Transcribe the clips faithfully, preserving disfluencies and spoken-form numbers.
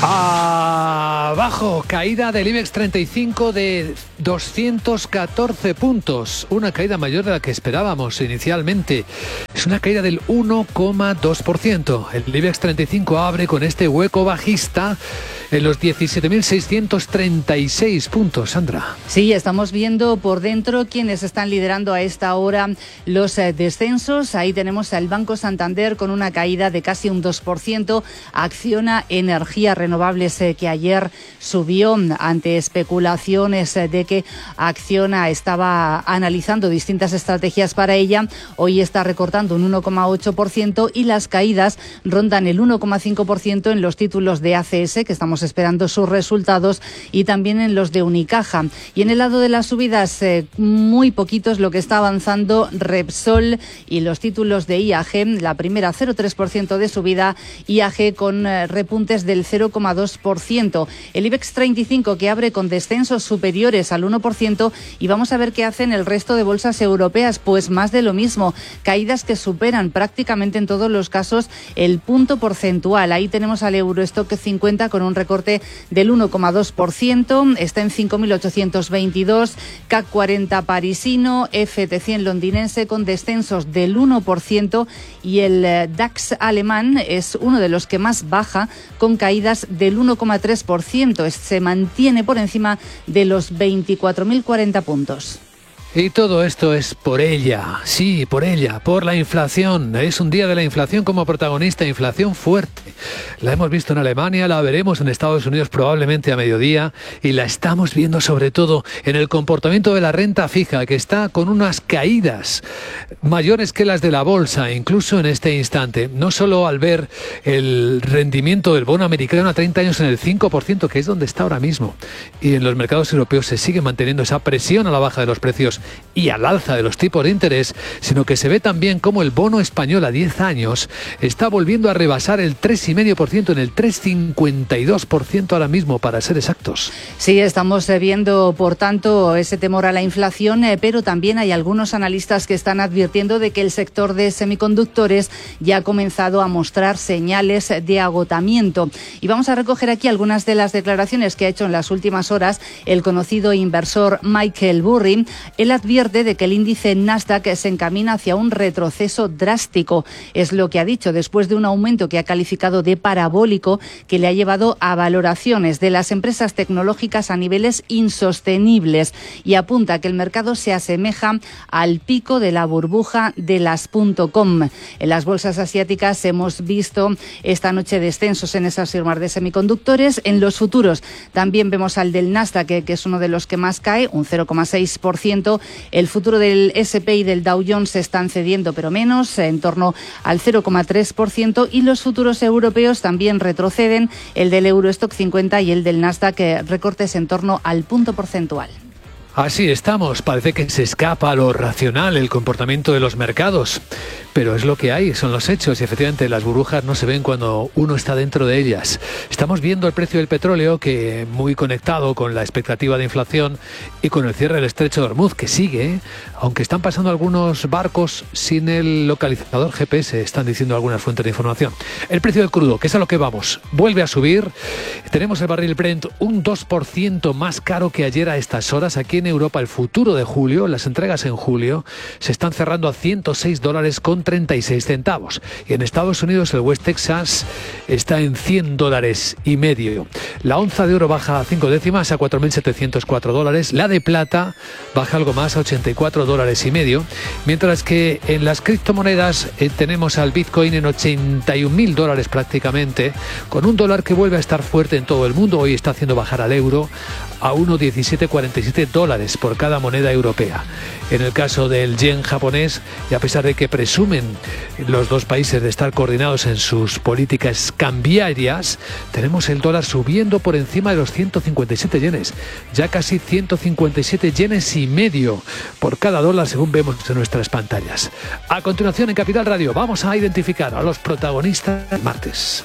Abajo, caída del IBEX treinta y cinco de doscientos catorce puntos, una caída mayor de la que esperábamos inicialmente. Es una caída del uno coma dos por ciento. El IBEX treinta y cinco abre con este hueco bajista en los diecisiete mil seiscientos treinta y seis puntos, Sandra. Sí, estamos viendo por dentro quienes están liderando a esta hora los eh, descensos. Ahí tenemos al Banco Santander con una caída de casi un dos por ciento. Acciona Energías Renovables, eh, que ayer subió ante especulaciones eh, de que Acciona estaba analizando distintas estrategias para ella. Hoy está recortando un uno coma ocho por ciento y las caídas rondan el uno coma cinco por ciento en los títulos de A C S, que estamos esperando sus resultados, y también en los de Unicaja. Y en el lado de las subidas, eh, muy poquitos lo que está avanzando Repsol y los títulos de I A G. La primera cero coma tres por ciento de subida, I A G con eh, repuntes del cero coma dos por ciento. El IBEX treinta y cinco que abre con descensos superiores al uno por ciento, y vamos a ver qué hacen el resto de bolsas europeas. Pues más de lo mismo, caídas que superan prácticamente en todos los casos el punto porcentual. Ahí tenemos al Eurostock cincuenta con un recorte del uno coma dos por ciento, está en cinco mil ochocientos veintidós, C A C cuarenta parisino, F T cien londinense con descensos del uno por ciento, y el DAX alemán es uno de los que más baja, con caídas del uno coma tres por ciento. Se mantiene por encima de los veinticuatro mil cuarenta puntos. Y todo esto es por ella, sí, por ella, por la inflación. Es un día de la inflación como protagonista, inflación fuerte. La hemos visto en Alemania, la veremos en Estados Unidos probablemente a mediodía, y la estamos viendo sobre todo en el comportamiento de la renta fija, que está con unas caídas mayores que las de la bolsa, incluso en este instante. No solo al ver el rendimiento del bono americano a treinta años en el cinco por ciento, que es donde está ahora mismo, y en los mercados europeos se sigue manteniendo esa presión a la baja de los precios y al alza de los tipos de interés, sino que se ve también como el bono español a diez años está volviendo a rebasar el tres coma cinco por ciento, en el tres coma cincuenta y dos por ciento ahora mismo, para ser exactos. Sí, estamos viendo, por tanto, ese temor a la inflación, eh, pero también hay algunos analistas que están advirtiendo de que el sector de semiconductores ya ha comenzado a mostrar señales de agotamiento. Y vamos a recoger aquí algunas de las declaraciones que ha hecho en las últimas horas el conocido inversor Michael Burry. Él advierte de que el índice Nasdaq se encamina hacia un retroceso drástico. Es lo que ha dicho después de un aumento que ha calificado de parabólico, que le ha llevado a valoraciones de las empresas tecnológicas a niveles insostenibles, y apunta que el mercado se asemeja al pico de la burbuja de las .com. En las bolsas asiáticas hemos visto esta noche descensos en esas firmas de semiconductores. En los futuros también vemos al del Nasdaq, que, que es uno de los que más cae, un cero coma seis por ciento. El futuro del ese and pe y del Dow Jones se están cediendo, pero menos, en torno al cero coma tres por ciento, y los futuros europeos también retroceden, el del Eurostock cincuenta y el del Nasdaq, recortes en torno al punto porcentual. Así estamos, parece que se escapa a lo racional el comportamiento de los mercados, pero es lo que hay, son los hechos, y efectivamente las burbujas no se ven cuando uno está dentro de ellas. Estamos viendo el precio del petróleo, que muy conectado con la expectativa de inflación y con el cierre del estrecho de Hormuz, que sigue, aunque están pasando algunos barcos sin el localizador G P S, están diciendo algunas fuentes de información. El precio del crudo, que es a lo que vamos, vuelve a subir. Tenemos el barril Brent un dos por ciento más caro que ayer a estas horas. Aquí en Europa el futuro de julio, las entregas en julio, se están cerrando a ciento seis dólares con treinta y seis centavos. Y en Estados Unidos el West Texas está en cien dólares y medio. La onza de oro baja a cinco décimas a cuatro mil setecientos cuatro dólares. La de plata baja algo más a ochenta y cuatro dólares y medio. Mientras que en las criptomonedas eh, tenemos al Bitcoin en ochenta y un mil dólares prácticamente, con un dólar que vuelve a estar fuerte en todo el mundo. Hoy está haciendo bajar al euro a uno coma diecisiete cuarenta y siete dólares por cada moneda europea. En el caso del yen japonés, y a pesar de que presumen los dos países de estar coordinados en sus políticas cambiarias, tenemos el dólar subiendo por encima de los ciento cincuenta y siete yenes, ya casi ciento cincuenta y siete yenes y medio por cada dólar, según vemos en nuestras pantallas. A continuación, en Capital Radio, vamos a identificar a los protagonistas del martes.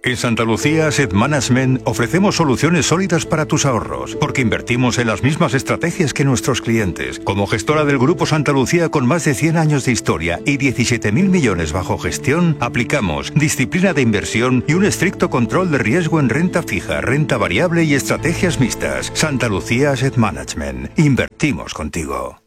En Santa Lucía Asset Management ofrecemos soluciones sólidas para tus ahorros, porque invertimos en las mismas estrategias que nuestros clientes. Como gestora del Grupo Santa Lucía con más de cien años de historia y diecisiete mil millones bajo gestión, aplicamos disciplina de inversión y un estricto control de riesgo en renta fija, renta variable y estrategias mixtas. Santa Lucía Asset Management. Invertimos contigo.